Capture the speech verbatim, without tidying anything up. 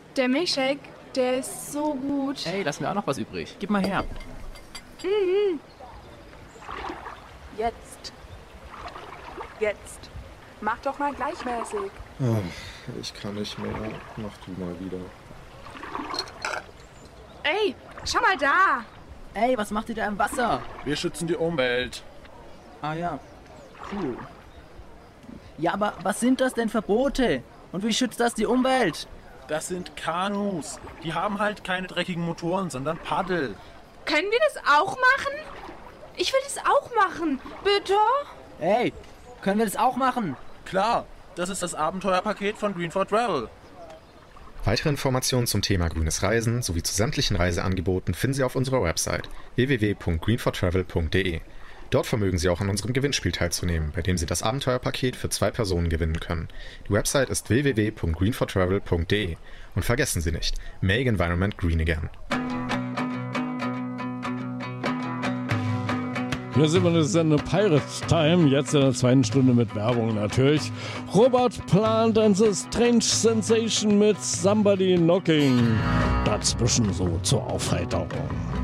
Der Milchshake, der ist so gut. Ey, lass mir auch noch was übrig. Gib mal her. Mhm. Jetzt. Jetzt. Mach doch mal gleichmäßig. Ach, ich kann nicht mehr. Mach du mal wieder. Ey, schau mal da. Ey, was macht ihr da im Wasser? Wir schützen die Umwelt. Ah ja, cool. Ja, aber was sind das denn für Boote? Und wie schützt das die Umwelt? Das sind Kanus. Die haben halt keine dreckigen Motoren, sondern Paddel. Können wir das auch machen? Ich will das auch machen. Bitte? Ey, können wir das auch machen? Klar, das ist das Abenteuerpaket von Green for Travel. Weitere Informationen zum Thema grünes Reisen sowie zu sämtlichen Reiseangeboten finden Sie auf unserer Website w w w punkt green for travel punkt d e. Dort vermögen Sie auch an unserem Gewinnspiel teilzunehmen, bei dem Sie das Abenteuerpaket für zwei Personen gewinnen können. Die Website ist w w w punkt green for travel punkt d e. Und vergessen Sie nicht, make environment green again. Hier sind wir in der Sendung Pirates Time, jetzt in der zweiten Stunde mit Werbung natürlich. Robert Plant and the Strange Sensation mit Somebody Knocking. Dazwischen so zur Aufheiterung.